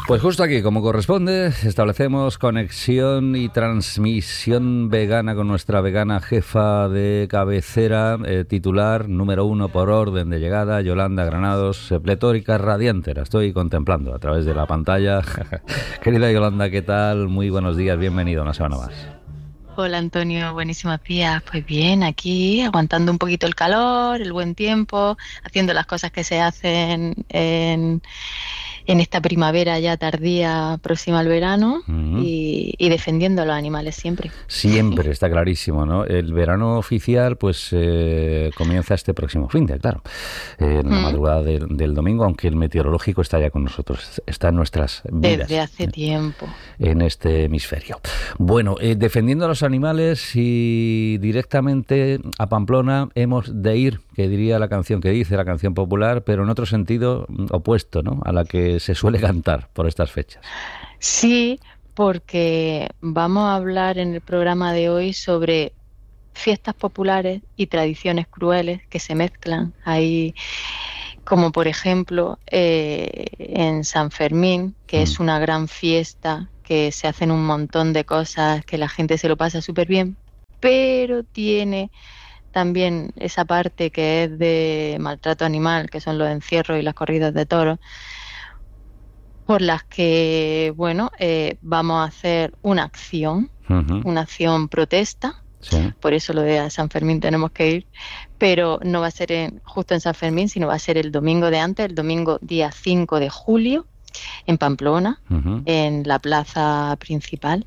Pues justo aquí, como corresponde, establecemos conexión y transmisión vegana con nuestra vegana jefa de cabecera, titular número 1 por orden de llegada, Yolanda Granados, pletórica, radiante. La estoy contemplando a través de la pantalla. Querida Yolanda, ¿qué tal? Muy buenos días, bienvenido una semana más. Hola Antonio, buenísimos días. Pues bien, aquí aguantando un poquito el calor, el buen tiempo, haciendo las cosas que se hacen en esta primavera ya tardía próxima al verano y defendiendo a los animales siempre. Siempre, está clarísimo, ¿no? El verano oficial pues comienza este próximo claro, en la madrugada del domingo, aunque el meteorológico está ya con nosotros, está en nuestras vidas. Desde hace tiempo. En este hemisferio. Bueno, defendiendo a los animales y directamente a Pamplona hemos de ir, que diría la canción que dice, la canción popular, pero en otro sentido opuesto, ¿no?, a la que se suele cantar por estas fechas. Sí, porque vamos a hablar en el programa de hoy sobre fiestas populares y tradiciones crueles que se mezclan ahí, como por ejemplo en San Fermín, que es una gran fiesta, que se hacen un montón de cosas, que la gente se lo pasa súper bien, pero tiene también esa parte que es de maltrato animal, que son los encierros y las corridas de toros, por las que, bueno, vamos a hacer una acción protesta. Sí. Por eso lo de San Fermín tenemos que ir, pero no va a ser justo en San Fermín, sino va a ser el domingo de antes, el domingo día 5 de julio, en Pamplona, en la plaza principal,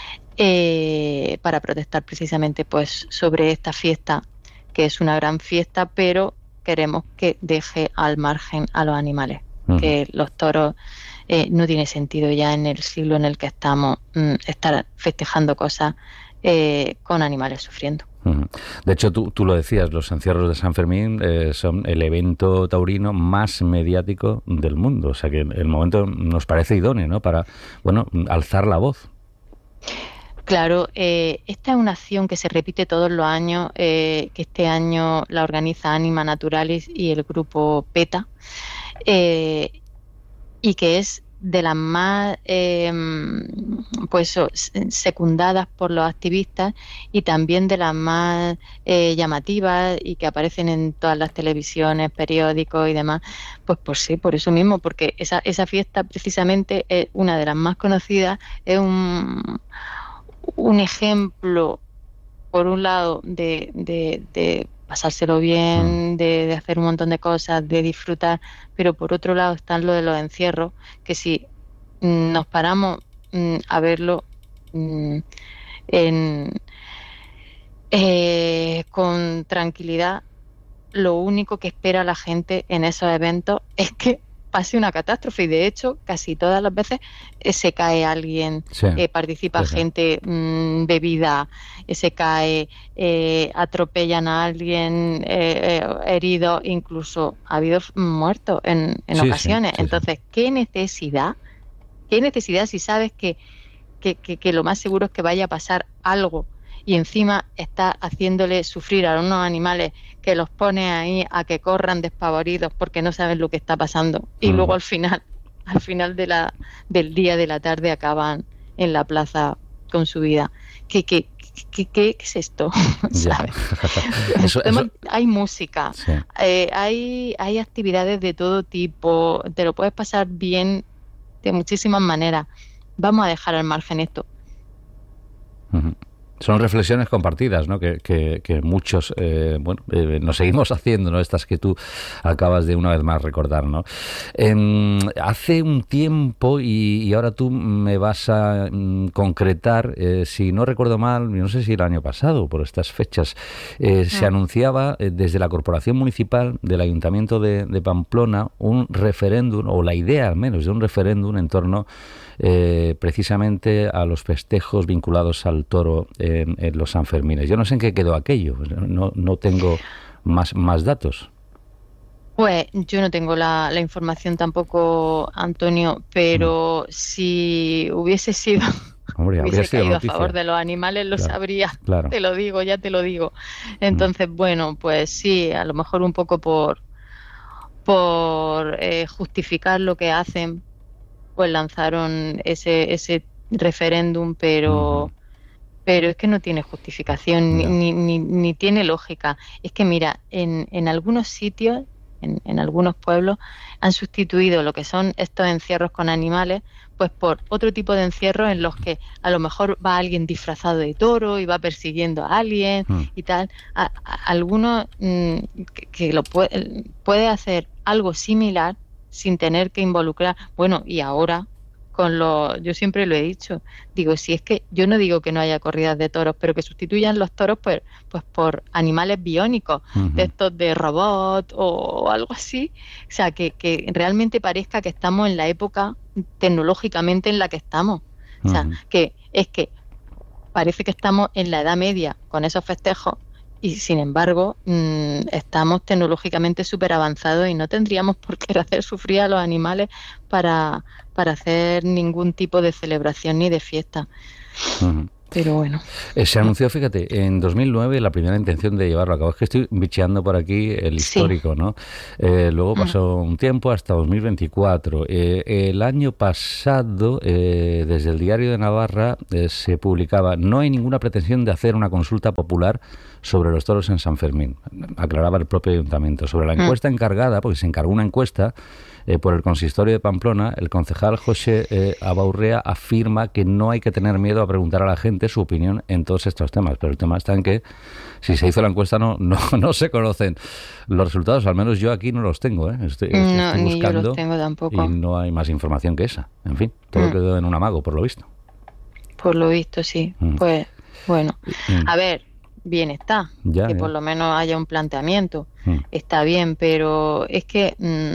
para protestar precisamente pues sobre esta fiesta, que es una gran fiesta, pero queremos que deje al margen a los animales, que los toros no tiene sentido ya en el siglo en el que estamos estar festejando cosas con animales sufriendo. De hecho, tú lo decías, los encierros de San Fermín son el evento taurino más mediático del mundo. O sea que el momento nos parece idóneo, ¿no?, para, bueno, alzar la voz. Claro, esta es una acción que se repite todos los años, que este año la organiza Anima Naturalis y el grupo PETA, y que es de las más secundadas por los activistas y también de las más llamativas y que aparecen en todas las televisiones, periódicos y demás, pues por eso mismo, porque esa fiesta precisamente es una de las más conocidas, es un ejemplo, por un lado, de pasárselo bien, de hacer un montón de cosas, de disfrutar, pero por otro lado están lo de los encierros, que si nos paramos a verlo con tranquilidad, lo único que espera la gente en esos eventos es que pase una catástrofe, y de hecho casi todas las veces se cae alguien, participa gente bebida, se cae, atropellan a alguien herido, incluso ha habido muertos en ocasiones. Entonces, ¿qué necesidad si sabes que lo más seguro es que vaya a pasar algo y encima está haciéndole sufrir a unos animales que los pone ahí a que corran despavoridos porque no saben lo que está pasando, y luego al final del día, de la tarde, acaban en la plaza con su vida? ¿Qué es esto? ¿Sabes? Eso. Hay música, hay actividades de todo tipo, te lo puedes pasar bien de muchísimas maneras. Vamos a dejar al margen esto. Son reflexiones compartidas, ¿no?, que muchos nos seguimos haciendo, ¿no?, estas que tú acabas de una vez más recordar, ¿no? Hace un tiempo, y ahora tú me vas a concretar, si no recuerdo mal, no sé si el año pasado, por estas fechas, se anunciaba desde la Corporación Municipal del Ayuntamiento de Pamplona un referéndum, o la idea al menos de un referéndum en torno precisamente a los festejos vinculados al toro en los Sanfermines. Yo no sé en qué quedó aquello, no tengo más datos. Pues yo no tengo la información tampoco, Antonio, pero si hubiese sido... Hombre, hubiese caído a favor de los animales, lo sabría, claro. Te lo digo. Entonces, bueno, pues sí, a lo mejor un poco por justificar lo que hacen, pues lanzaron ese referéndum, pero es que no tiene justificación ni tiene lógica. Es que mira, en algunos sitios, en algunos pueblos, han sustituido lo que son estos encierros con animales pues por otro tipo de encierros en los que a lo mejor va alguien disfrazado de toro y va persiguiendo a alguien y tal. Algunos que lo puede hacer algo similar sin tener que involucrar. Bueno, y ahora yo siempre lo he dicho, digo, si es que yo no digo que no haya corridas de toros, pero que sustituyan los toros pues por animales biónicos, de estos de robot o algo así, o sea, que realmente parezca que estamos en la época tecnológicamente en la que estamos, o sea, que es que parece que estamos en la Edad Media con esos festejos y sin embargo estamos tecnológicamente súper avanzados y no tendríamos por qué hacer sufrir a los animales para hacer ningún tipo de celebración ni de fiesta. Pero bueno. Se anunció, fíjate, en 2009 la primera intención de llevarlo a cabo. Es que estoy bicheando por aquí el histórico, ¿no? Luego pasó un tiempo hasta 2024. El año pasado, desde el Diario de Navarra, se publicaba: no hay ninguna pretensión de hacer una consulta popular sobre los toros en San Fermín. Aclaraba el propio ayuntamiento. Sobre la encuesta encargada, porque se encargó una encuesta por el consistorio de Pamplona, el concejal José Abaurrea afirma que no hay que tener miedo a preguntar a la gente su opinión en todos estos temas, pero el tema está en que si se hizo la encuesta no se conocen los resultados, al menos yo aquí no los tengo, estoy buscando, ni yo los tengo tampoco. Y no hay más información que esa. En fin, todo quedó en un amago, por lo visto. Por lo visto, sí. Pues bueno, a ver, bien está, que por lo menos haya un planteamiento, está bien, pero es que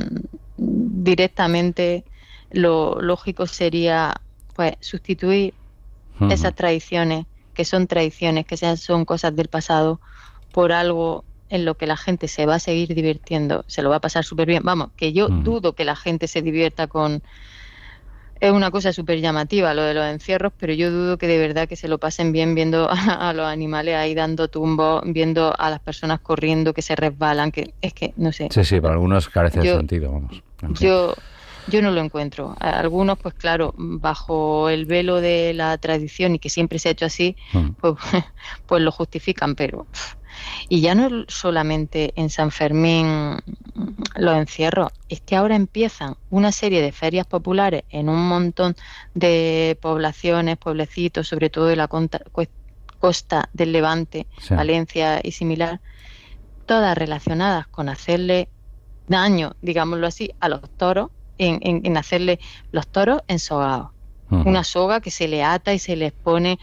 directamente lo lógico sería pues sustituir esas tradiciones, que son cosas del pasado, por algo en lo que la gente se va a seguir divirtiendo, se lo va a pasar súper bien. Vamos, que yo dudo que la gente se divierta con... Es una cosa súper llamativa lo de los encierros, pero yo dudo que de verdad que se lo pasen bien viendo a los animales ahí dando tumbos, viendo a las personas corriendo, que se resbalan, que es que, no sé. Sí, para algunos carece de sentido, vamos. Yo no lo encuentro. Algunos, pues claro, bajo el velo de la tradición y que siempre se ha hecho así, pues lo justifican, pero... Y ya no solamente en San Fermín los encierros, es que ahora empiezan una serie de ferias populares en un montón de poblaciones, pueblecitos, sobre todo de la costa del Levante, Valencia y similar, todas relacionadas con hacerle daño, digámoslo así, a los toros, en hacerle los toros ensogados. Una soga que se le ata y se les pone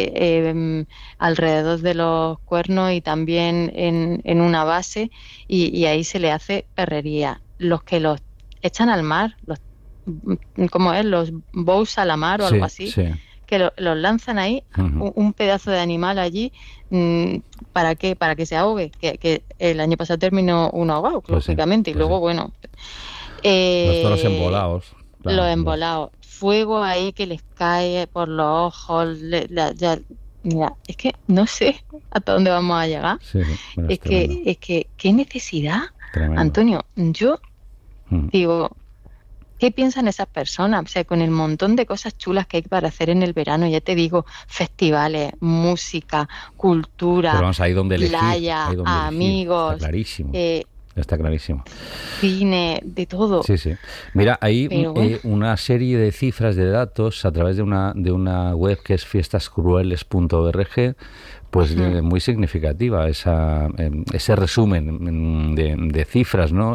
alrededor de los cuernos y también en una base y ahí se le hace perrería. Los que los echan al mar, ¿cómo es? Los bows a la mar o algo así, que los lanzan ahí, un pedazo de animal allí, ¿para qué? Para que se ahogue, que el año pasado terminó uno ahogado, lógicamente, y luego, bueno... los toros embolados. Claro, los embolados. Fuego ahí que les cae por los ojos, mira, es que no sé hasta dónde vamos a llegar. Es que qué necesidad. Tremendo. Antonio, yo digo, ¿qué piensan esas personas? O sea, con el montón de cosas chulas que hay para hacer en el verano, ya te digo, festivales, música, cultura, pero vamos, ahí donde playa, amigos, está clarísimo. Está clarísimo. Cine, de todo. Sí. Mira, hay una serie de cifras, de datos, a través de una web que es fiestascrueles.org, pues muy significativa ese resumen de cifras, ¿no?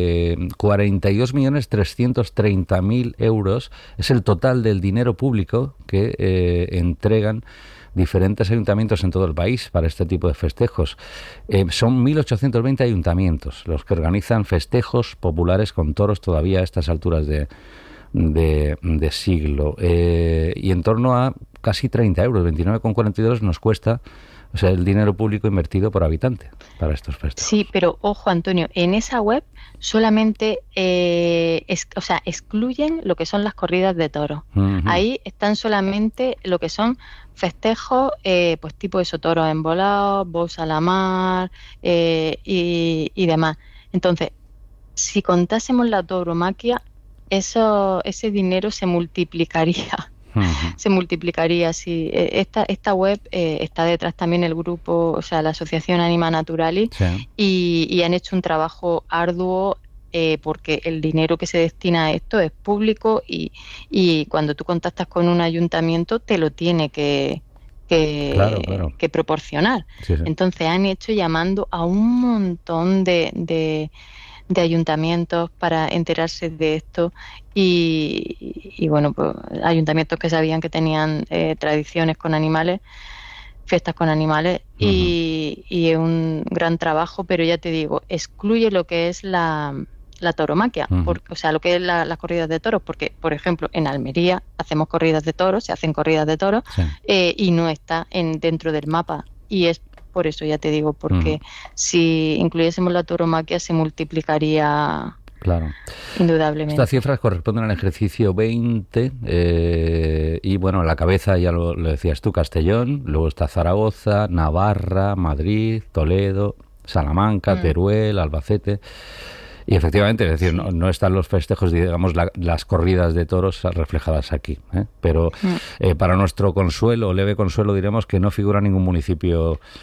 42.330.000 euros es el total del dinero público que entregan diferentes ayuntamientos en todo el país para este tipo de festejos. Son 1.820 ayuntamientos los que organizan festejos populares con toros todavía a estas alturas de siglo. Y en torno a casi 30 euros, 29,42 nos cuesta, o sea, el dinero público invertido por habitante para estos festejos. Sí, pero ojo, Antonio, en esa web solamente excluyen lo que son las corridas de toros. Ahí están solamente lo que son festejos, pues tipo eso, toros embolados, bows a la mar y demás. Entonces, si contásemos la tauromaquia, ese dinero se multiplicaría. Se multiplicaría, sí. Esta web está detrás también el grupo, o sea, la asociación Anima Naturalis, sí. y han hecho un trabajo arduo, porque el dinero que se destina a esto es público y cuando tú contactas con un ayuntamiento te lo tiene que proporcionar. Sí. Entonces han hecho llamando a un montón de ayuntamientos para enterarse de esto y bueno, pues ayuntamientos que sabían que tenían tradiciones con animales, fiestas con animales, y es un gran trabajo, pero ya te digo, excluye lo que es la tauromaquia, o sea, lo que es las corridas de toros, porque, por ejemplo, en Almería hacemos corridas de toros, se hacen corridas de toros, sí. Y no está dentro del mapa, y es por eso, ya te digo, porque si incluyésemos la tauromaquia se multiplicaría, claro, indudablemente. Estas cifras corresponden al ejercicio 20 y bueno, la cabeza ya lo decías tú, Castellón, luego está Zaragoza, Navarra, Madrid, Toledo, Salamanca, Teruel, Albacete. Y efectivamente, es decir, no están los festejos, digamos, las corridas de toros reflejadas aquí, ¿eh? Pero para nuestro consuelo, leve consuelo, diremos que no figura ningún municipio